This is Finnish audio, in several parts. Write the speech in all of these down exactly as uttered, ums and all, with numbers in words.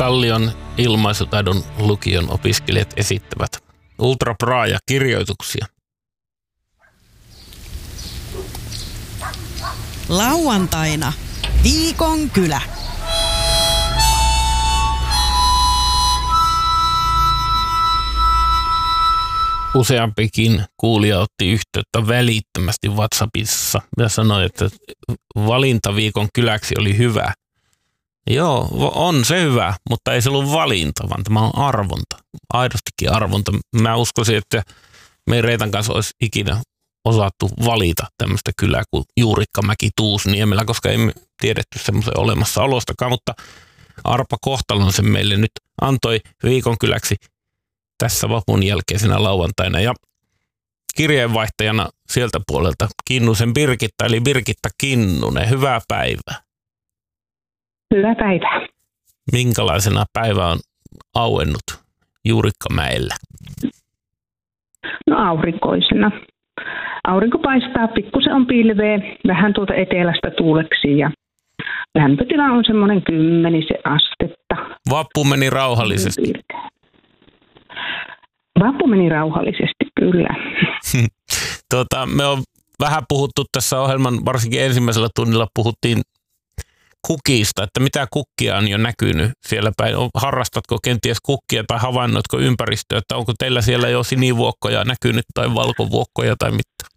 Kallion ilmaisutaidon lukion opiskelijat esittävät Ultra Praaja kirjoituksia. Lauantaina Viikon kylä. Useampikin kuulija otti yhteyttä välittömästi WhatsAppissa ja sanoi, että valinta viikon kyläksi oli hyvä. Joo, on se hyvä, mutta ei se ollut valinta, vaan tämä on arvonta. Aidostikin arvonta. Mä uskoisin, että me ei Reetan kanssa olisi ikinä osattu valita tämmöistä kylää kuin Juurikkamäki Tuusniemellä, koska emme tiedetty semmoisen olemassaolostakaan, mutta Arpa Kohtalon sen meille nyt antoi viikon kyläksi tässä vapun jälkeisenä lauantaina. Ja kirjeenvaihtajana sieltä puolelta Kinnusen Birgitta, eli Birgitta Kinnunen, hyvää päivää. Hyvää päivää. Minkälaisena päivä on auennut Juurikkamäellä? No aurinkoisena. Aurinko paistaa, pikkusen on pilveä, vähän tuolta etelästä tuuleksi ja lämpötila on semmoinen kymmenisen astetta. Vappu meni rauhallisesti. Vappu meni rauhallisesti, kyllä. Tota, me on vähän puhuttu tässä ohjelman, varsinkin ensimmäisellä tunnilla puhuttiin kukista, että mitä kukkia on jo näkynyt siellä päin. Harrastatko kenties kukkia tai havainnoitko ympäristöä, että onko teillä siellä jo sinivuokkoja näkynyt tai valkovuokkoja tai mitään?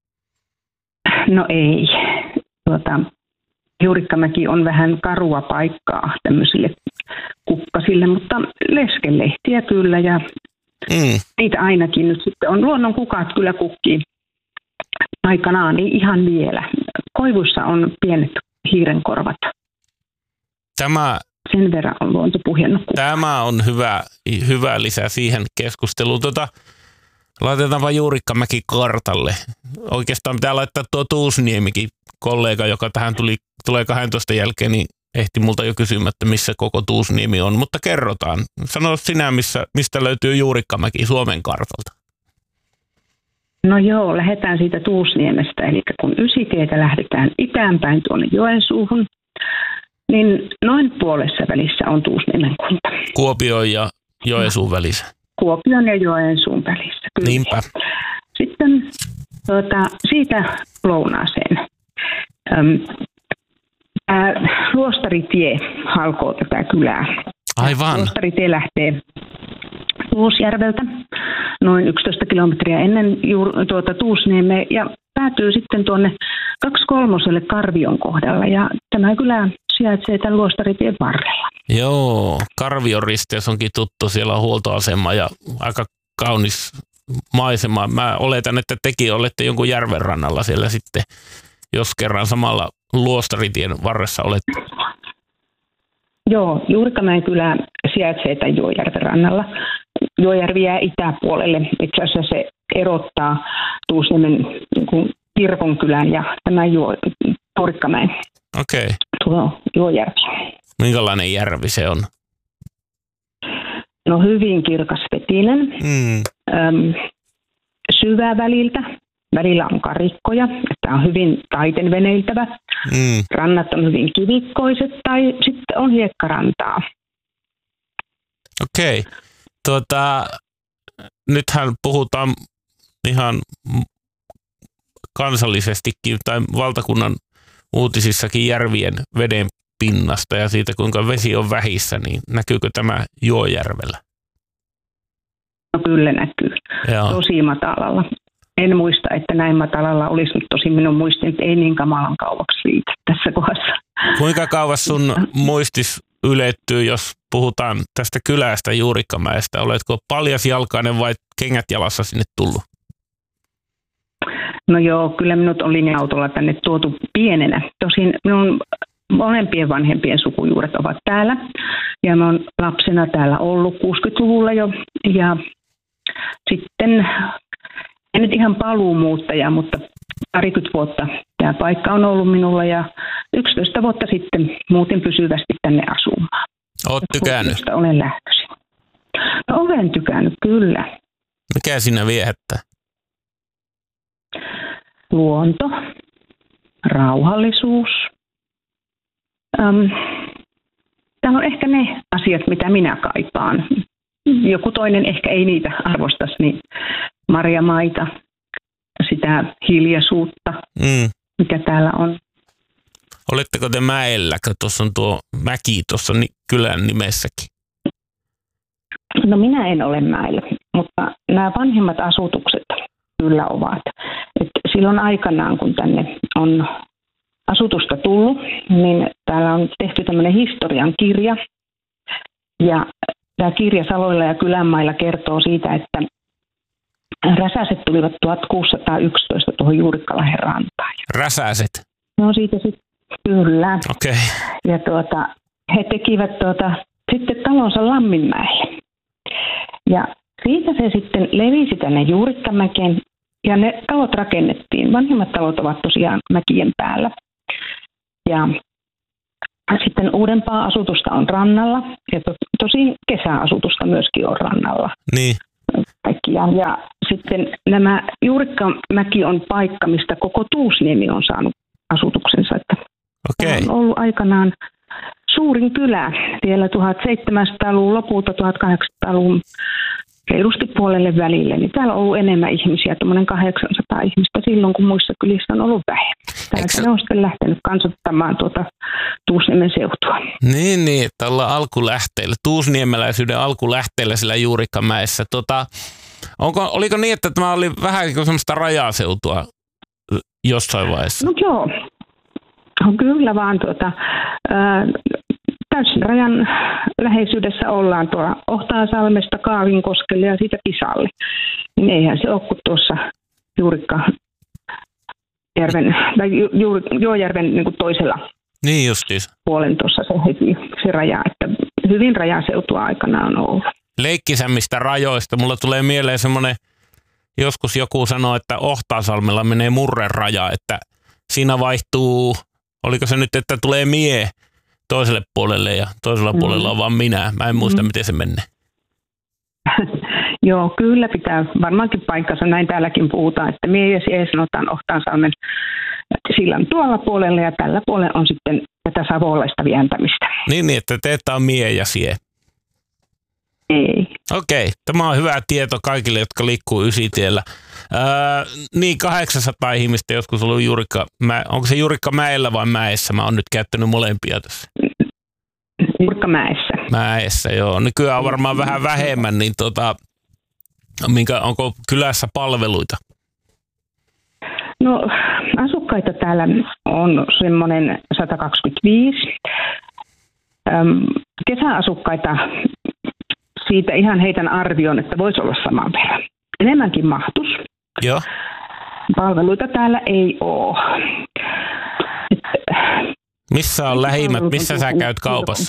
No ei. Tuota, Juurikkamäki on vähän karua paikkaa tämmöisille kukkasille, mutta leskelehtiä kyllä ja mm. niitä ainakin nyt sitten on. Luonnon kukat kyllä kukkii aikanaan, niin ihan vielä. Koivuissa on pienet hiirenkorvat. Tämä, Sen verran on luonto puhjennut. Tämä on hyvä, hyvä lisä siihen keskusteluun. Tota, laitetaanpa Juurikkamäki kartalle. Oikeastaan pitää laittaa tuo Tuusniemikin kollega, joka tähän tuli, tulee kahdentoista jälkeen, niin ehti multa jo kysymättä, missä koko Tuusniemi on. Mutta kerrotaan. Sano sinä, missä, mistä löytyy Juurikkamäki Suomen kartalta. No joo, lähdetään siitä Tuusniemestä. Eli kun Ysitietä lähdetään itäänpäin tuonne Joensuuhun, niin noin puolessa välissä on Tuusniemen kunta. Kuopion ja Joensuun välissä. Kuopion ja Joensuun välissä, kyllä. Niinpä. Sitten tuota, siitä lounaaseen. Öm, ää, Luostaritie halkoo tätä kylää. Aivan. Luostaritie lähtee Tuusjärveltä noin yksitoista kilometriä ennen juur, tuota Tuusniemeä ja päätyy sitten tuonne kaksi kolmoselle Karvion kohdalla ja tämä kylä sijaitsee tämän Luostaritien varrella. Joo, Karvion risteys onkin tuttu, siellä on huoltoasema ja aika kaunis maisema. Mä oletan, että tekin olette jonkun järven rannalla siellä sitten, jos kerran samalla Luostaritien varressa olette. Joo, Juurikkamäen kylä sijaitsee tämän Juojärven rannalla. Juojärvi jää itäpuolelle. Itse asiassa se erottaa Tuusniemen niin kirkonkylän ja tämän Juurikkamäen. Okei. Tuo Juojärvi. Minkälainen järvi se on? No hyvin kirkasvetinen. Mm. Öm, syvä väliltä. Välillä on karikkoja. Tämä on hyvin taiten veneiltävä. Mm. Rannat on hyvin kivikkoiset tai sitten on hiekkarantaa. Okei. Tuota, nythän puhutaan ihan kansallisestikin tai valtakunnan uutisissakin järvien veden pinnasta ja siitä, kuinka vesi on vähissä, niin näkyykö tämä Juojärvellä? No kyllä näkyy. Joo. Tosi matalalla. En muista, että näin matalalla olisi, mutta tosi minun muistin, että ei niin kamalan kauaksi riitä tässä kohdassa. Kuinka kauas sun muistis ylettyy, jos puhutaan tästä kylästä Juurikkamäestä? Oletko paljasjalkainen vai kengät jalassa sinne tullut? No joo, kyllä minut on linja-autolla tänne tuotu pienenä. Tosin minun molempien vanhempien sukujuuret ovat täällä. Ja mä oon lapsena täällä ollut kuusikymmentäluvulla jo. Ja sitten, en nyt ihan paluumuuttaja, mutta parikymmentä vuotta tämä paikka on ollut minulla. Ja yksitoista vuotta sitten muutin pysyvästi tänne asumaan. Oot tykännyt? Olen lähtöisin. No olen tykännyt, kyllä. Mikä siinä viehättää? Luonto, rauhallisuus. Öm, Täällä on ehkä ne asiat, mitä minä kaipaan. Joku toinen ehkä ei niitä arvostaisi, niin marjamaita, sitä hiljaisuutta, mm. mikä täällä on. Oletteko te mäellä, kun tuossa on tuo mäki tuossa kylän nimessäkin? No minä en ole mäellä, mutta nämä vanhemmat asutukset kyllä ovat. Et silloin aikanaan, kun tänne on asutusta tullut, niin täällä on tehty tämmöinen historian kirja. Ja tämä kirja Saloilla ja Kylänmailla kertoo siitä, että räsäset tulivat tuhatkuusisataayksitoista tuohon Juurikkalahden rantaan. Räsäset? No siitä sitten, kyllä. Okei. Okay. Ja tuota, he tekivät tuota, sitten talonsa Lamminmäelle. Ja siitä se sitten levisi tänne Juurikkamäkeen ja ne talot rakennettiin. Vanhimmat talot ovat tosiaan mäkien päällä. Ja sitten uudempaa asutusta on rannalla ja to, tosi kesäasutusta myöskin on rannalla. Niin. Kaikkiaan. Ja sitten nämä Juurikkamäki on paikka, mistä koko Tuusniemi on saanut asutuksensa. Että okay. On ollut aikanaan suurin kylä vielä tuhatseitsemänsataaluvun lopulta tuhatkahdeksansataaluvun reilusti puolelle välille. Niin täällä on ollut enemmän ihmisiä, tuommoinen kahdeksansataa ihmistä silloin, kun muissa kylissä on ollut vähemmän. Täältä ne on sitten lähtenyt kansattamaan tuota Tuusniemen seutua. Niin, niin, että ollaan alkulähteillä, tuusniemeläisyyden alkulähteillä sillä Juurikkamäessä. Tota, onko, oliko niin, että tämä oli vähän semmoista rajaseutua jossain vaiheessa? No joo, on kyllä vaan tuota, ää, täysin rajan läheisyydessä ollaan tuolla Ohtaasalmesta Kaavinkoskelle ja siitä Pisalle. Niin eihän se ole kuin tuossa Juurikkajärven tai Ju, Ju, Juojärven niin kuin toisella niin justiis. puolen tuossa se heti se raja, että hyvin rajaseutua aikana on ollut. Leikkisämmistä rajoista. Mulla tulee mieleen semmoinen, joskus joku sanoi, että Ohtaasalmella menee murreraja, että siinä vaihtuu, oliko se nyt, että tulee mie toiselle puolelle ja toisella mm. puolella on vaan minä. Mä en muista, mm. miten se menee. Joo, kyllä pitää varmaankin paikkansa. Näin täälläkin puhutaan, että mie ja sie sanotaan Ohtaasalmen sillan tuolla puolella ja tällä puolella on sitten tätä savolaista vientämistä. Niin, niin että teitä on mie ja sie. Ei. Okei, tämä on hyvä tieto kaikille, jotka liikkuu Ysitiellä. Öö, niin, kahdeksansataa ihmistä joskus ollut Juurikka, onko se Juurikkamäellä vai mäessä? Mä oon nyt käyttänyt molempia tässä. Juurikkamäessä. Mäessä, joo. Nykyään on varmaan vähän vähemmän, niin tota, minkä, onko kylässä palveluita? No, asukkaita täällä on semmoinen sata kaksikymmentäviisi. Öm, kesäasukkaita siitä ihan heitän arvion, että voisi olla saman verran. Enemmänkin mahtus. Joo. Palveluita täällä ei ole. Et, missä on lähimmät? Missä sä käyt kaupassa?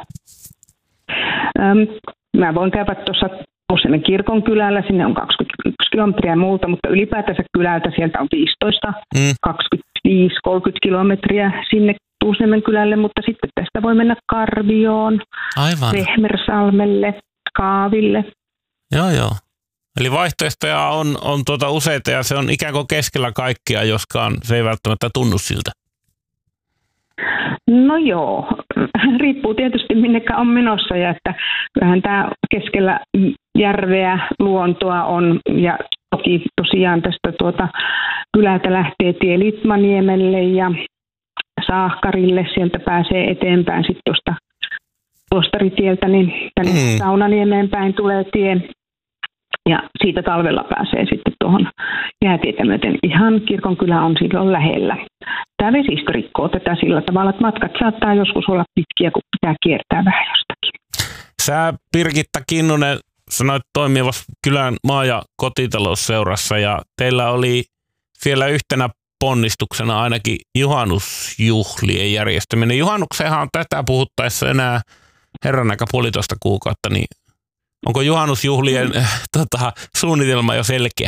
Öm, mä voin käydä tuossa Tuusniemen kirkon kylällä. Sinne on kaksikymmentäyksi kilometriä muulta, mutta ylipäätänsä kylältä sieltä on viisitoista, mm. kaksikymmentäviisi, kolmekymmentä kilometriä sinne Tuusniemen kylälle, mutta sitten tästä voi mennä Karvioon, aivan. Vehmersalmelle, Kaaville. Joo, joo. Eli vaihtoehtoja on, on tuota useita ja se on ikään kuin keskellä kaikkia, joskaan se ei välttämättä tunnu siltä. No joo, riippuu tietysti minnekä on menossa ja että kyllähän tämä keskellä järveä, luontoa on ja toki tosiaan tästä tuota kylältä lähtee tie Litmaniemelle ja Saahkarille, sieltä pääsee eteenpäin sitten tuosta Postaritieltä, niin tänne mm. Saunaniemeen päin tulee tie. Ja siitä talvella pääsee sitten tuohon jäätietä myöten. Ihan kirkonkylä on silloin lähellä. Tämä vesistö rikkoo tätä sillä tavalla, että matkat saattaa joskus olla pitkiä, kun pitää kiertää vähän jostakin. Sä, Birgitta Kinnunen, sanoit toimivassa kylän maa- ja kotitalousseurassa ja teillä oli siellä yhtenä ponnistuksena ainakin juhannusjuhlien järjestäminen. Juhannuksenhan on tätä puhuttaessa enää herran aika puolitoista kuukautta, niin onko juhannusjuhlien mm. tota, suunnitelma jo selkeä?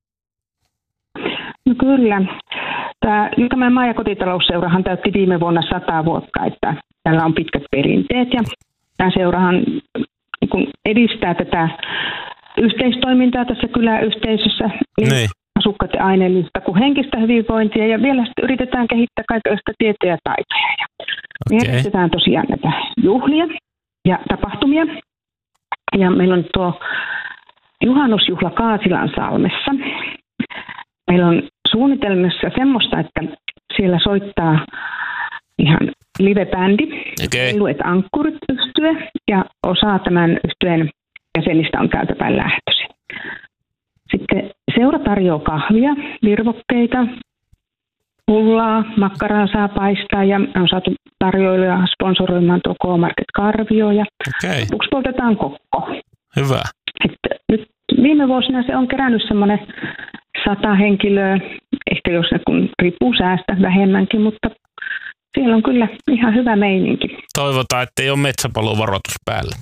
No kyllä. Tämä Jylkämäen maa- ja kotitalousseurahan täytti viime vuonna sata vuotta, että täällä on pitkät perinteet ja tämä seurahan kun edistää tätä yhteistoimintaa tässä kyläyhteisössä, niin asukkaiden aineellista kuin henkistä hyvinvointia ja vielä sitten yritetään kehittää kaikenlaista tietoja ja taitoja. Okay. Järjestetään tosiaan näitä juhlia ja tapahtumia. Ja meillä on tuo juhannusjuhla Kaasilan salmessa. Meillä on suunnitelmassa semmoista, että siellä soittaa ihan live-bändi, okay. Luet Ankkurit yhtye, ja osa tämän yhtyeen jäsenistä on täältä päin lähtöisin. Sitten seura tarjoaa kahvia, virvokkeita, pullaa, makkaraa saa paistaa ja on saatu tarjoilijoja sponsoroimaan tuo K-Market Karvio ja okay. lopuksi poltetaan kokko. Hyvä. Että nyt viime vuosina se on kerännyt semmoinen sata henkilöä, ehkä jos ne kun riippuu säästä vähemmänkin, mutta siellä on kyllä ihan hyvä meininki. Toivotaan, ettei ole metsäpalovaroitus päällä.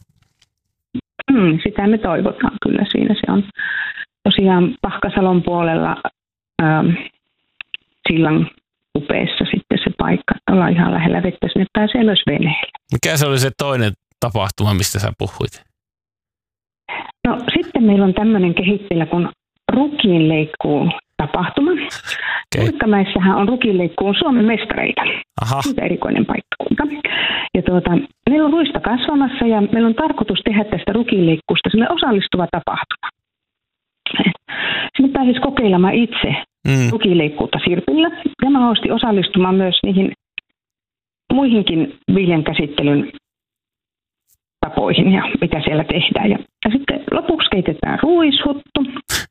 Mm, sitä me toivotaan kyllä siinä. Se on tosiaan Pahkasalon puolella ähm, sillan upeessa sitten se paikka. Ollaan ihan lähellä vettä, sinne pääsee myös veneellä. Mikä se oli se toinen tapahtuma, mistä sä puhuit? No sitten meillä on tämmöinen kehitteillä kuin rukiinleikkuu tapahtuma. Okay. Kurikkamäessähän on rukiinleikkuun Suomen mestareita. Aha. Se on erikoinen paikkakunta. Ja tuota, meillä on ruista kasvamassa ja meillä on tarkoitus tehdä tästä rukiinleikkuusta sellainen osallistuva tapahtuma. Sinne pääsisi kokeilemaan itse mm. rukiinleikkuutta sirpillä ja mahdollisesti osallistumaan myös niihin muihinkin viljan käsittelyn tapoihin ja mitä siellä tehdään. Ja, ja sitten lopuksi keitetään ruishuttu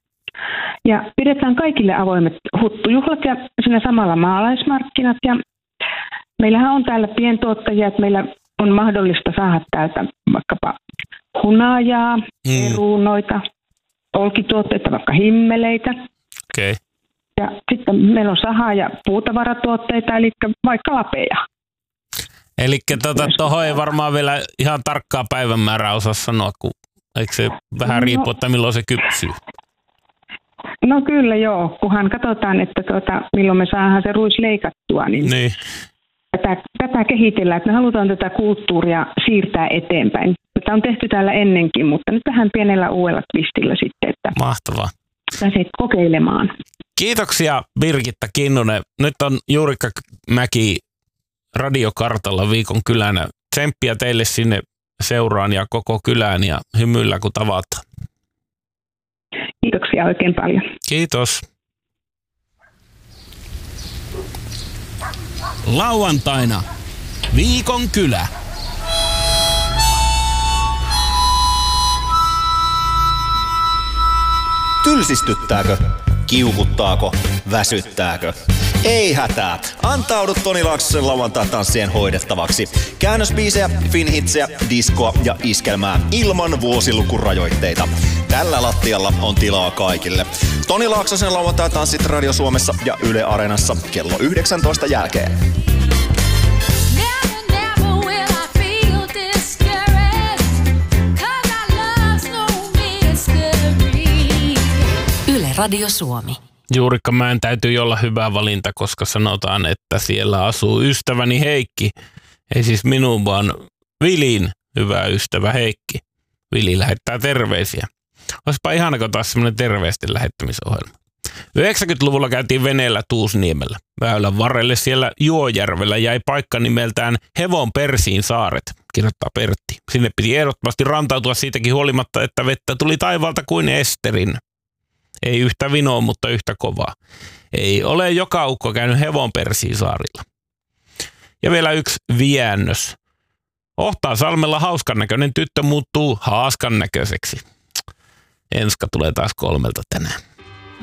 ja pidetään kaikille avoimet huttujuhlat ja siinä samalla maalaismarkkinat. Ja meillähän on täällä pientuottajia, että meillä on mahdollista saada täältä vaikkapa hunajaa, mm. perunoita, olkituotteita, vaikka himmeleitä. Okay. Ja sitten meillä on saha- ja puutavaratuotteita, eli vaikka lapeja. Eli tuota, tuohon ei varmaan vielä ihan tarkkaa päivämäärää osaa sanoa, kun eikö se vähän riippuu, no, että milloin se kypsyy? No kyllä joo, kunhan katsotaan, että tuota, milloin me saadaan se ruis leikattua, niin, niin. Tätä, tätä kehitellään, että me halutaan tätä kulttuuria siirtää eteenpäin. Tätä on tehty täällä ennenkin, mutta nyt vähän pienellä uudella twistillä sitten, että mahtavaa. Pääset kokeilemaan. Kiitoksia Birgitta Kinnunen. Nyt on Juurikka Mäki radiokartalla viikon kylänä. Tsemppiä teille sinne seuraan ja koko kylään ja hymyillä kun tavataan. Kiitoksia oikein paljon. Kiitos. Lauantaina viikon kylä. Tylsistyttääkö? Kiukuttaako? Väsyttääkö? Ei hätää. Antaudu Toni Laaksosen lauantai-tanssien hoidettavaksi. Käännösbiisejä, finhitsejä, diskoa ja iskelmää ilman vuosilukurajoitteita. Tällä lattialla on tilaa kaikille. Toni Laaksosen lauantai-tanssit Radio Suomessa ja Yle Areenassa kello yhdeksäntoista jälkeen. Yle Radio Suomi. Juurikkamäen täytyy olla hyvä valinta, koska sanotaan, että siellä asuu ystäväni Heikki. Ei siis minun, vaan Vilin hyvä ystävä Heikki. Vili lähettää terveisiä. Olisipa ihana, kun taas semmoinen terveisten lähettämisohjelma. yhdeksänkymmentäluvulla käytiin veneellä Tuusniemellä. Väylän varrelle siellä Juojärvellä jäi paikka nimeltään Hevon Persiin saaret, kirjoittaa Pertti. Sinne piti ehdottomasti rantautua siitäkin huolimatta, että vettä tuli taivaalta kuin esterin. Ei yhtä vinoa, mutta yhtä kovaa. Ei ole joka ukko käynyt Hevon Persiin saarilla. Ja vielä yksi viäännös. Ohtaa-salmella hauskan näköinen tyttö muuttuu haaskan näköiseksi. Enska tulee taas kolmelta tänään.